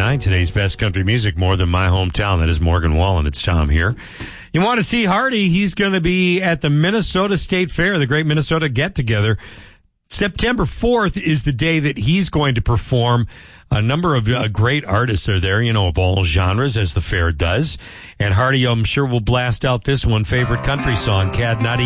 99.9, today's best country music, more than my hometown. That is Morgan Wallen. It's Tom here. You want to see Hardy? He's going to be at the Minnesota State Fair, the Great Minnesota Get-Together. September 4th is the day that he's going to perform. A number of great artists are there, of all genres, as the fair does. And Hardy, I'm sure, will blast out this one, favorite country song, Cad Nutty.